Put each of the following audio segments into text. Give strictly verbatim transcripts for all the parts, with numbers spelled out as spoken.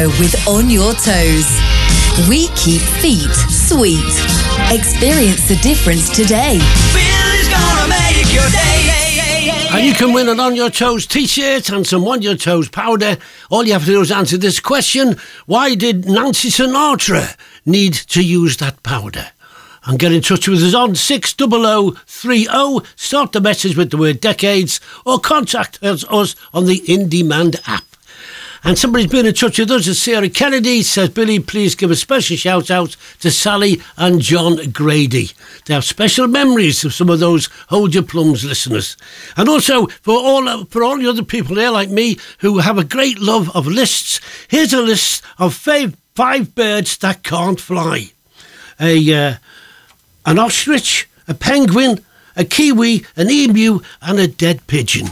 Espresso with On Your Toes. We keep feet sweet. Experience the difference today. Billy's gonna make your day. And you can win an On Your Toes t-shirt and some On Your Toes powder. All you have to do is answer this question. Why did Nancy Sinatra need to use that powder? And get in touch with us on six double oh three oh. Start the message with the word decades or contact us, us on the In Demand app. And somebody's been in touch with us. It's Sarah Kennedy. Says, Billy, please give a special shout out to Sally and John Grady. They have special memories of some of those Hold Your Plums listeners. And also for all for all the other people there like me who have a great love of lists, here's a list of five, five birds that can't fly. A uh, an ostrich, a penguin, a kiwi, an emu and a dead pigeon.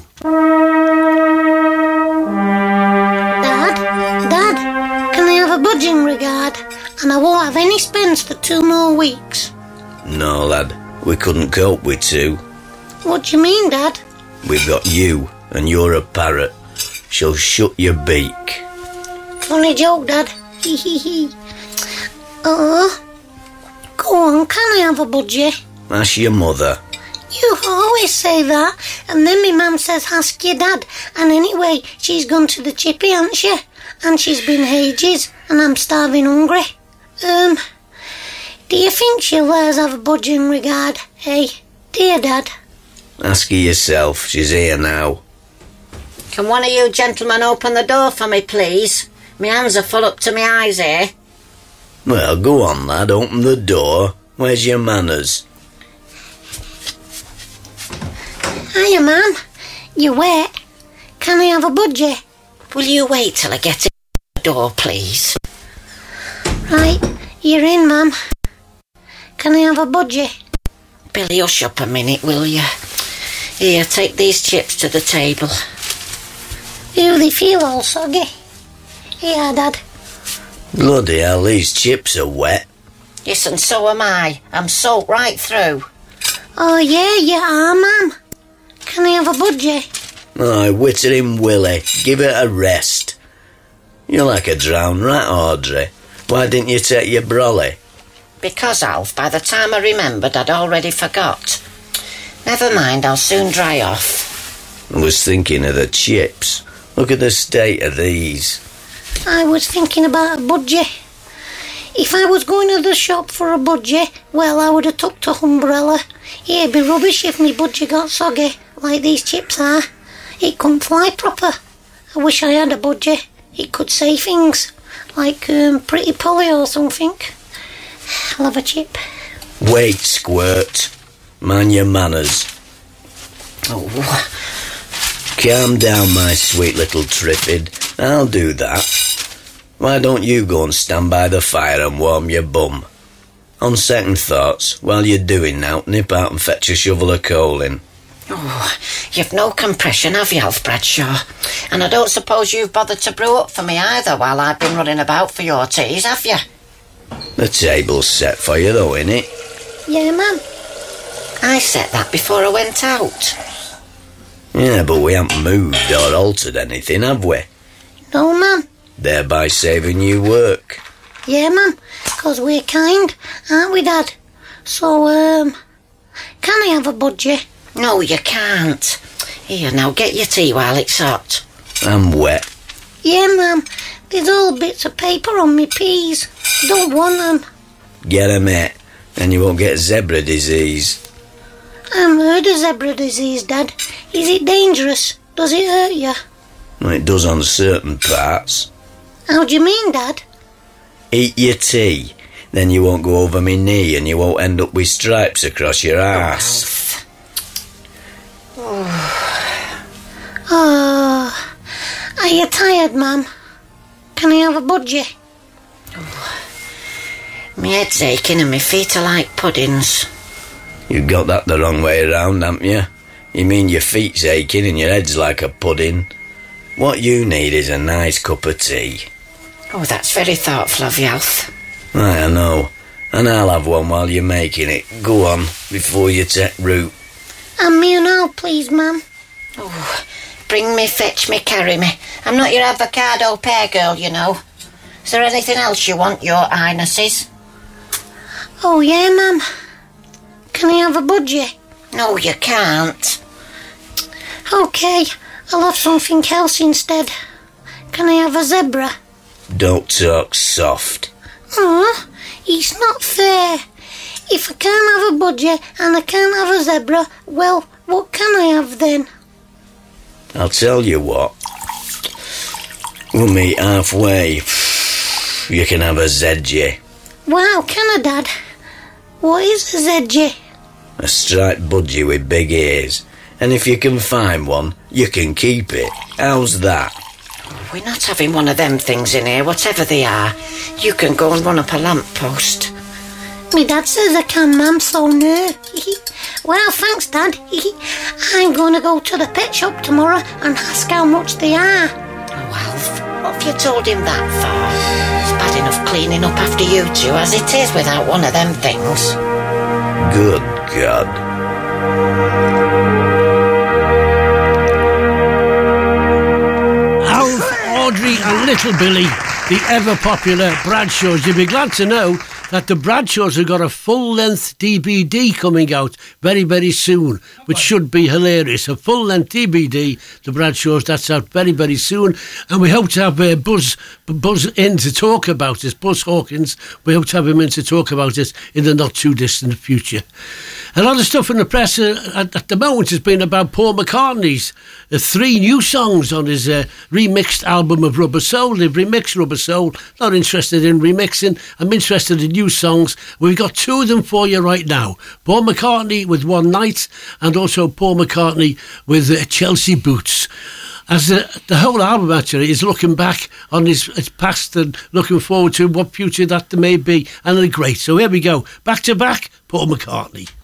A budging regard, and I won't have any spends for two more weeks. No, lad, we couldn't cope with two. What do you mean, Dad? We've got you, and you're a parrot. She'll shut your beak. Funny joke, Dad. Hee hee hee. Oh, go on, can I have a budgie? Ask your mother. You always say that, and then my mum says ask your dad, and anyway, she's gone to the chippy, hasn't she? And she's been ages, and I'm starving hungry. Um, do you think she'll let us have a budging regard? Hey, dear Dad? Ask her yourself, she's here now. Can one of you gentlemen open the door for me, please? My hands are full up to my eyes here. Well, go on, lad, open the door. Where's your manners? Hiya, Mum. You wet? Can I have a budgie? Will you wait till I get to the door, please? Right, you're in, Mum. Can I have a budgie? Billy, hush up a minute, will you? Here, take these chips to the table. Do they feel all soggy? Yeah, Dad. Bloody hell, these chips are wet. Yes, and so am I. I'm soaked right through. Oh, yeah, you are, Mum. Can I have a budgie? Aye, whittering Willie. Give it a rest. You're like a drowned rat, Audrey. Why didn't you take your brolly? Because, Alf, by the time I remembered, I'd already forgot. Never mind, I'll soon dry off. I was thinking of the chips. Look at the state of these. I was thinking about a budgie. If I was going to the shop for a budgie, well, I would have took to umbrella. It'd be rubbish if me budgie got soggy, like these chips are. It couldn't fly proper. I wish I had a budgie. It could say things, like um, Pretty Polly or something. I'll have a chip. Wait, Squirt. Mind your manners. Oh. Calm down, my sweet little Triffid. I'll do that. Why don't you go and stand by the fire and warm your bum? On second thoughts, while you're doing that, nip out and fetch a shovel of coal in. Oh, you've no compression, have you, Alf Bradshaw? And I don't suppose you've bothered to brew up for me either while I've been running about for your teas, have you? The table's set for you, though, innit? Yeah, Mum. I set that before I went out. Yeah, but we haven't moved or altered anything, have we? No, Mum. Thereby saving you work. Yeah, Mum, 'cause we're kind, aren't we, Dad? So, um, can I have a budgie? No, you can't. Here, now get your tea while it's hot. I'm wet. Yeah, Mum. There's all bits of paper on me peas. Don't want them. Get 'em, mate. Then you won't get zebra disease. I've heard of zebra disease, Dad. Is it dangerous? Does it hurt you? Well, it does on certain parts. How do you mean, Dad? Eat your tea. Then you won't go over me knee and you won't end up with stripes across your arse. Oh, oh. Are you tired, Mum? Can I have a budgie? Oh. My head's aching and my feet are like puddings. You got that the wrong way around, haven't you? You mean your feet's aching and your head's like a pudding? What you need is a nice cup of tea. Oh, that's very thoughtful of you, Alf. Right, I know. And I'll have one while you're making it. Go on, before you take root. And me and all, please, Mum. Oh, bring me, fetch me, carry me. I'm not your avocado pear girl, you know. Is there anything else you want, your highnesses? Oh, yeah, ma'am. Can I have a budgie? No, you can't. OK, I'll have something else instead. Can I have a zebra? Don't talk soft. Oh, it's not fair. If I can't have a budgie and I can't have a zebra, well, what can I have then? I'll tell you what. We'll meet halfway. You can have a zedgie. Wow, can I, Dad? What is a zedgie? A striped budgie with big ears. And if you can find one, you can keep it. How's that? We're not having one of them things in here, whatever they are. You can go and run up a lamppost. Me dad says I can, ma'am, so no. Well, thanks, Dad. I'm going to go to the pet shop tomorrow and ask how much they are. Oh, Alf, what have you told him that for? It's bad enough cleaning up after you two as it is without one of them things. Good God. Alf, Audrey and Little Billy, the ever-popular Bradshaws. You'll be glad to know that the Bradshaws have got a full-length D V D coming out very, very soon, which should be hilarious. A full-length D V D, the Bradshaws, that's out very, very soon. And we hope to have uh, Buzz Buzz in to talk about this. Buzz Hawkins, we hope to have him in to talk about this in the not-too-distant future. A lot of stuff in the press uh, at, at the moment has been about Paul McCartney's uh, three new songs on his uh, remixed album of Rubber Soul. They've remixed Rubber Soul. Not interested in remixing. I'm interested in new songs. We've got two of them for you right now. Paul McCartney with One Night and also Paul McCartney with uh, Chelsea Boots. As the, the whole album actually is looking back on his, his past and looking forward to what future that there may be. And they're great. So here we go. Back to back, Paul McCartney.